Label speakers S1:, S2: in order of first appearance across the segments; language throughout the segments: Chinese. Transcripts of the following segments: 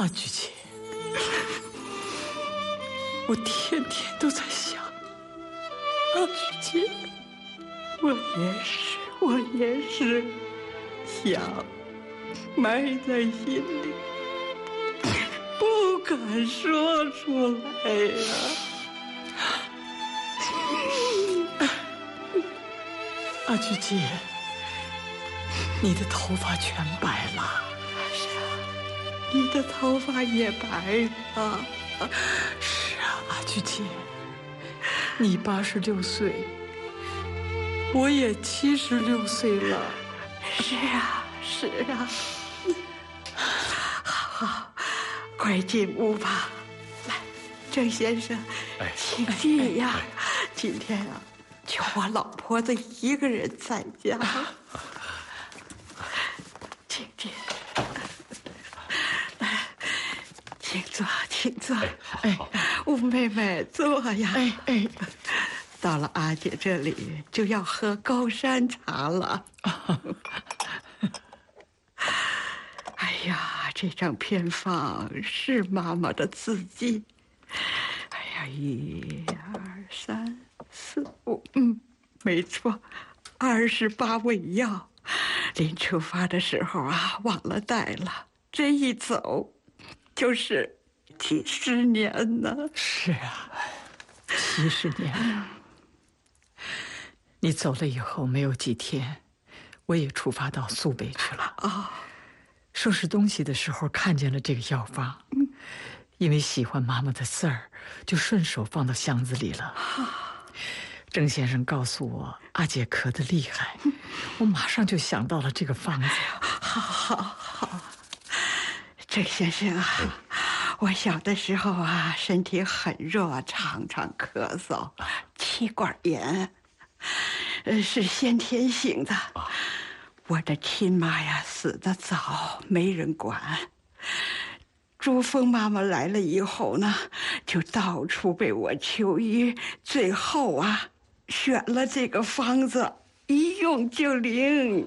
S1: 阿菊姐，我天天都在想，阿菊姐，
S2: 我也是想，埋在心里，不敢说出来呀。
S1: 阿菊姐，你的头发全白了。
S2: 是啊，你的头发也白了。
S1: 是啊，阿菊姐，你86岁，我也76岁了。
S2: 是啊，是啊。好，快进屋吧。来，郑先生，请进呀。今天啊，就我老婆子一个人在家。请进。来，请坐，请坐。吴妹妹坐呀。到了阿姐这里就要喝高山茶了。哎呀，这张偏方是妈妈的字迹。哎呀，1、2、3、4、5，没错，28味药。临出发的时候啊，忘了带了，这一走，就是几十年呢。
S1: 是啊，70年。你走了以后没有几天，我也出发到苏北去了。收拾东西的时候看见了这个药方，因为喜欢妈妈的字儿，就顺手放到箱子里了。郑先生告诉我阿姐咳得厉害，我马上就想到了这个方子。
S2: 好，郑先生啊，我小的时候啊，身体很弱，常常咳嗽，气管炎，是先天性的。我的亲妈呀，死得早，没人管。珠峰妈妈来了以后呢，就到处为我求医，最后啊，选了这个方子，一用就灵。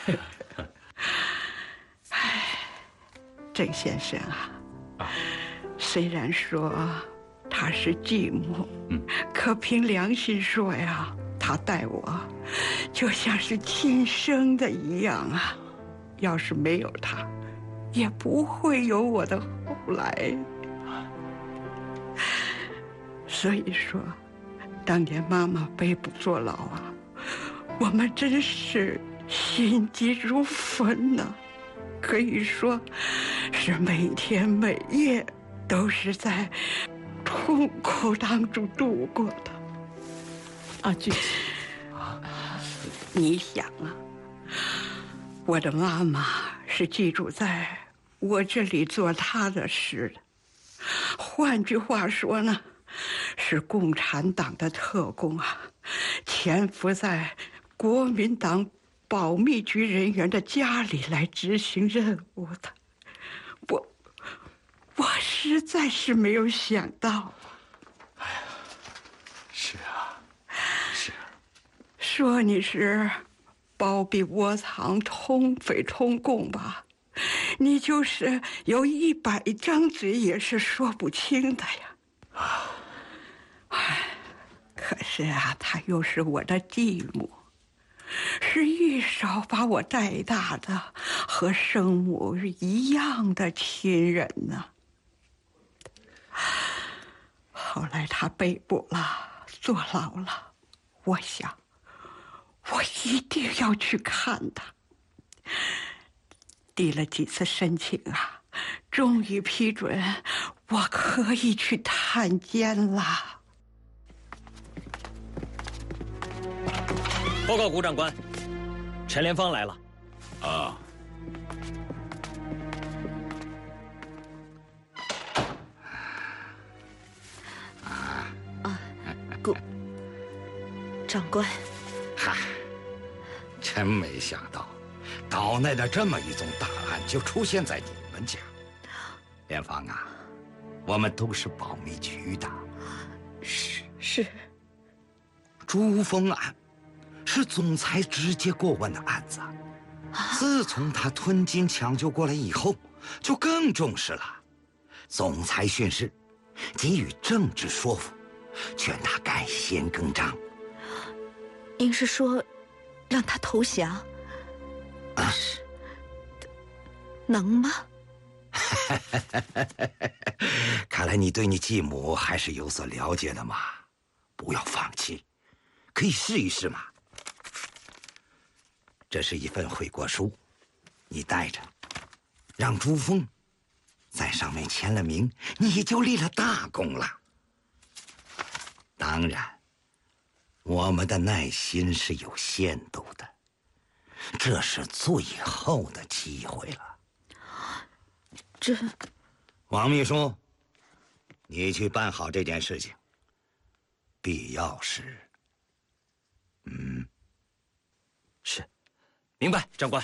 S2: 郑先生啊，虽然说他是继母，可凭良心说呀，他待我就像是亲生的一样啊。要是没有他，也不会有我的后来。所以说，当年妈妈被捕坐牢啊，我们真是心急如焚呐，可以说是每天每夜都是在痛苦当中度过的。
S1: 阿菊姐，
S2: 你想啊，我的妈妈是寄住在我这里做她的事的，换句话说呢，是共产党的特工啊，潜伏在国民党保密局人员的家里来执行任务的。我实在是没有想到。
S3: 是啊，
S2: 说你是包庇窝藏、通匪通共吧，你就是有100张嘴也是说不清的呀。可是啊，她又是我的继母，是一手把我带大的，和生母一样的亲人呢。后来她被捕了，坐牢了，我想我一定要去看他。递了几次申请啊，终于批准我可以去探监了。
S4: 报告谷长官，陈连芳来了。
S5: 谷长官。
S3: 嗨，真没想到，岛内的这么一宗大案就出现在你们家。连芳啊，我们都是保密局的。
S5: 是。
S3: 珠峰案是总裁直接过问的案子，自从他吞金抢救过来以后，就更重视了。 总裁训示，给予政治说服，劝他改弦更张。
S5: 您是说，让他投降？
S3: 啊？
S5: 能吗？
S3: 看来你对你继母还是有所了解的嘛，不要放弃，可以试一试嘛。这是一份悔过书，你带着，让朱峰在上面签了名，你就立了大功了。当然，我们的耐心是有限度的，这是最后的机会了。
S5: 这，
S3: 王秘书，你去办好这件事情。必要时，
S4: 是，明白，长官。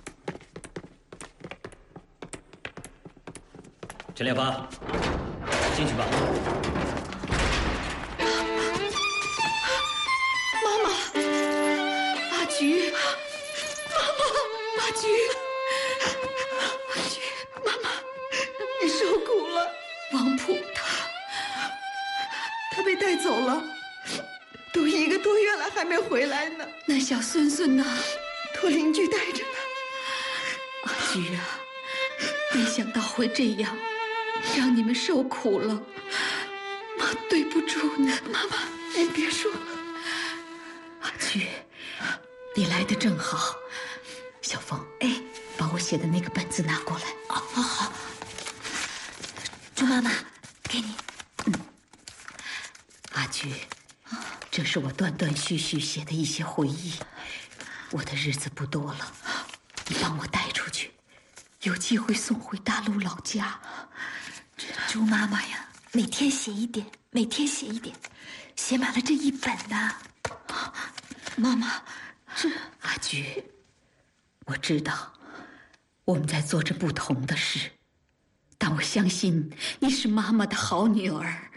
S4: 陈连发，进去吧。
S5: 妈妈，阿菊，妈妈，阿菊，阿菊，妈妈，你受苦了。王普他被带走了，都1个多月了还没回来呢。那小孙孙呢？托邻居带着呢。阿菊啊，没想到会这样，让你们受苦了。妈对不住你。妈妈，您别说了。阿菊，你来的正好。小凤，哎，把我写的那个本子拿过来。好。朱妈妈，给你。阿菊，这是我断断续续写的一些回忆。我的日子不多了，你帮我带出去，有机会送回大陆老家。朱妈妈呀，每天写一点，每天写一点，写满了这1本呢。妈妈，这阿菊，我知道我们在做着不同的事，但我相信你是妈妈的好女儿。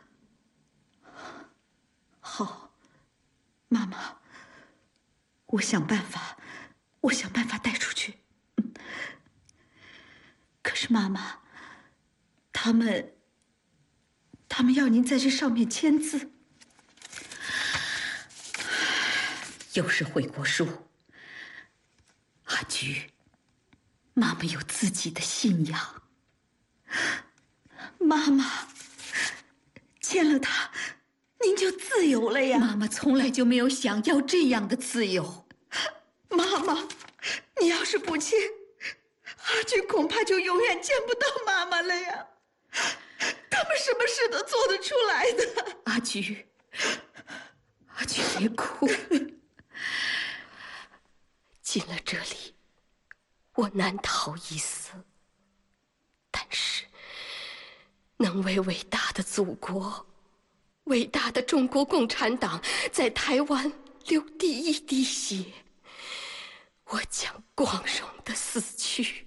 S5: 好，妈妈，我想办法带出去。可是妈妈，他们要您在这上面签字，又是悔过书。阿菊，妈妈有自己的信仰。妈妈签了它，您就自由了呀！妈妈从来就没有想要这样的自由。妈妈，你要是不签，阿菊恐怕就永远见不到妈妈了呀。他们什么事都做得出来的。阿菊，别哭。进了这里，我难逃一死，但是能为伟大的祖国、伟大的中国共产党在台湾流第一滴血，我将光荣地死去。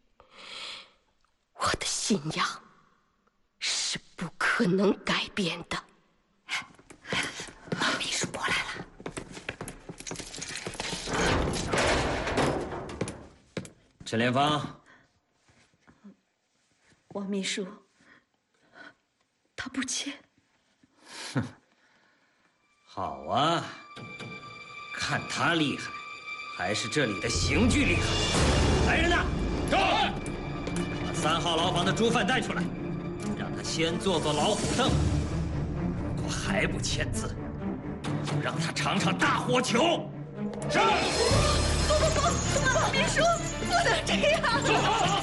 S5: 我的信仰是不可能改变的。秘书过来了。
S4: 陈连芳，
S5: 王秘书，他不签。
S4: 好啊，看他厉害，还是这里的刑具厉害？来人呐，
S6: 是。
S4: 把3号牢房的朱范带出来，让他先坐老虎凳。如果还不签字，就让他尝尝大火球。
S6: 是。
S5: 不，王秘书不能这样。
S6: 坐好。